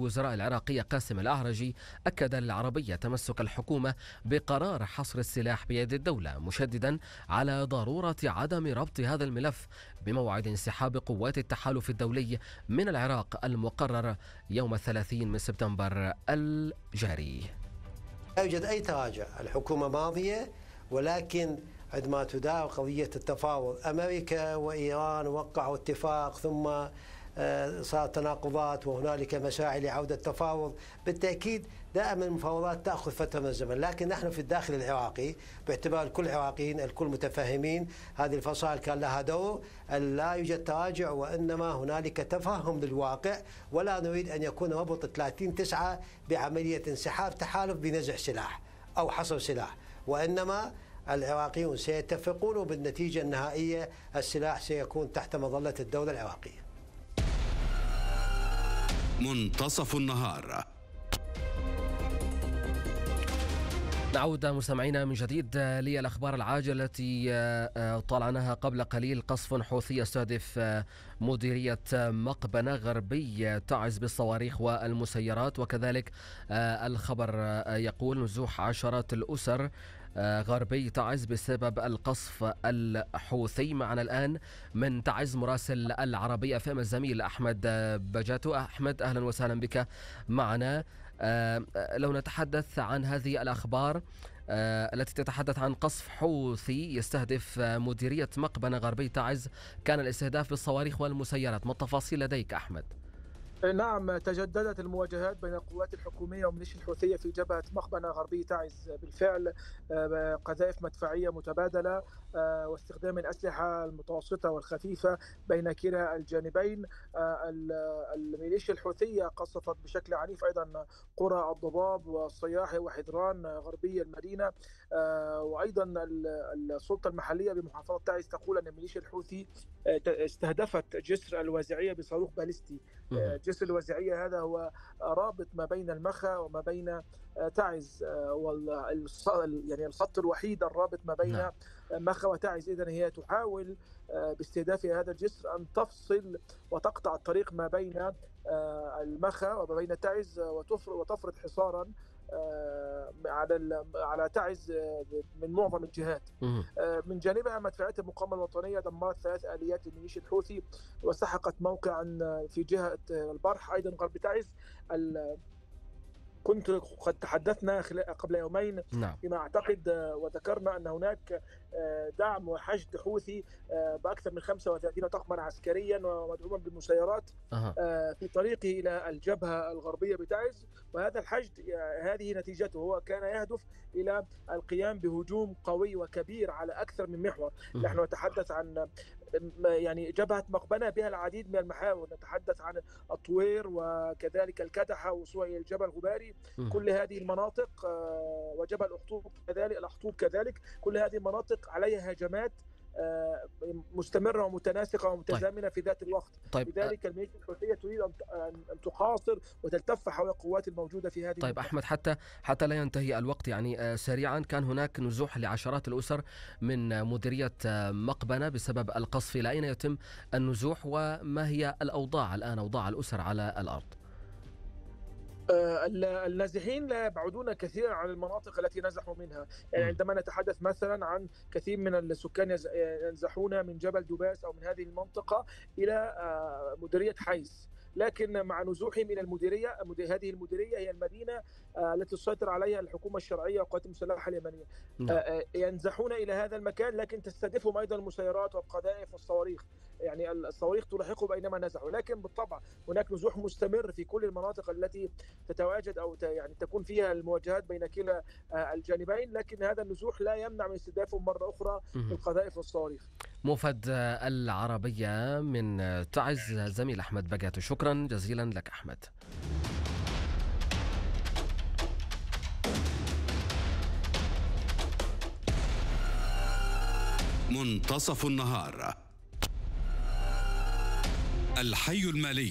الوزراء العراقي قاسم الأعرجي أكد للعربية تمسك الحكومة بقرار حصر السلاح بيد الدولة، مشددا على ضرورة عدم ربط هذا الملف بموعد انسحاب قوات التحالف الدولي من العراق المقرر يوم 30 من سبتمبر الجاري. لا يوجد أي تراجع، الحكومة ماضية، ولكن عندما تدار قضية التفاوض أمريكا وإيران وقعوا اتفاق ثم صارت تناقضات وهنالك مساعي لعودة التفاوض، بالتأكيد دائما المفاوضات تأخذ فترة من الزمن، لكن نحن في الداخل العراقي باعتبار الكل عراقيين الكل متفاهمين هذه الفصائل كان لها دور، لا يوجد تراجع وإنما هنالك تفهم للواقع، ولا نريد أن يكون ربط 30/9 بعملية انسحاب تحالف بنزع سلاح أو حصر سلاح، وإنما العراقيون سيتفقون بالنتيجة النهائية، السلاح سيكون تحت مظلة الدولة العراقية. منتصف النهار. نعود مستمعينا من جديد للأخبار العاجلة التي طالعناها قبل قليل. قصف حوثي يستهدف مديرية مقبنة غربي تعز بالصواريخ والمسيرات، وكذلك الخبر يقول نزوح عشرات الأسر غربي تعز بسبب القصف الحوثي. معنا الآن من تعز مراسل العربية FM الزميل أحمد بجاتو. أحمد أهلا وسهلا بك معنا. لو نتحدث عن هذه الأخبار التي تتحدث عن قصف حوثي يستهدف مديرية مقبنة غربي تعز، كان الاستهداف بالصواريخ والمسيرات، ما التفاصيل لديك أحمد؟ نعم، تجددت المواجهات بين القوات الحكومية وميليشيا الحوثية في جبهة مقبنة غربي تعز، بالفعل قذائف مدفعية متبادلة واستخدام الأسلحة المتوسطة والخفيفة بين كلا الجانبين. الميليشيا الحوثية قصفت بشكل عنيف أيضا قرى الضباب والصياحي وحضران غربي المدينة، وأيضا السلطة المحلية بمحافظة تعز تقول أن الميليشيا الحوثي استهدفت جسر الوازعية بصاروخ باليستي. جسر الوازعية هذا هو رابط ما بين المخا وما بين تعز، يعني الخط الوحيد الرابط ما بين مخا وتعز. إذن هي تحاول باستهداف هذا الجسر أن تفصل وتقطع الطريق ما بين المخا وما بين تعز وتفرض حصارا على تعز من معظم الجهات. من جانبها مدفعية المقاومة الوطنية دمرت 3 آليات لميليشيا الحوثي وسحقت موقعا في جهة البرح أيضا غرب تعز. كنت قد تحدثنا قبل يومين فيما أعتقد وذكرنا أن هناك دعم وحشد حوثي بأكثر من 35 طقما عسكريا ومدعوما بالمسيرات في طريقه إلى الجبهة الغربية بتعز، وهذا الحشد هذه نتيجته، هو كان يهدف إلى القيام بهجوم قوي وكبير على أكثر من محور. نحن نتحدث عن يعني جبهة مقبنة بها العديد من المحاور، نتحدث عن الطوير وكذلك الكتحة وصولا إلى الجبل الغباري، كل هذه المناطق وجبل الأحطوب كذلك، كل هذه المناطق عليها هجمات مستمرة ومتناسقة ومتزامنة في ذات الوقت. لذلك الميليشيا الحوثية تريد أن تحاصر وتلتف حول القوات الموجودة في هذه المنطقة. أحمد، حتى لا ينتهي الوقت، يعني سريعا، كان هناك نزوح لعشرات الأسر من مديرية مقبنة بسبب القصف، إلى أين يتم النزوح وما هي الأوضاع الآن، أوضاع الأسر على الأرض؟ النازحين لا يبعدون كثيرا عن المناطق التي نزحوا منها، يعني عندما نتحدث مثلا عن كثير من السكان ينزحون من جبل دباس أو من هذه المنطقة إلى مديرية حيس، لكن مع نزوحهم من المديرية، هذه المديرية هي المدينة التي تسيطر عليها الحكومة الشرعية والقوات المسلحة اليمنية، ينزحون إلى هذا المكان، لكن تستهدفهم أيضا المسيرات والقذائف والصواريخ، يعني الصواريخ تلحقهم بينما نزحوا. لكن بالطبع هناك نزوح مستمر في كل المناطق التي تتواجد أو يعني تكون فيها المواجهات بين كلا الجانبين، لكن هذا النزوح لا يمنع من استهدافهم مرة أخرى بالقذائف والصواريخ. موفد العربية من تعز زميل أحمد بجاتو، شكرا جزيلا لك أحمد. منتصف النهار. الحي المالي.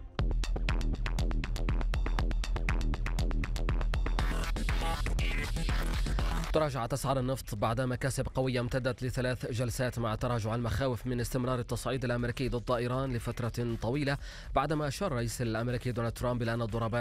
تراجعت أسعار النفط بعد مكاسب قوية امتدت ل3 جلسات، مع تراجع المخاوف من استمرار التصعيد الأمريكي ضد إيران لفترة طويلة، بعدما أشار الرئيس الأمريكي دونالد ترامب إلى أن الضربات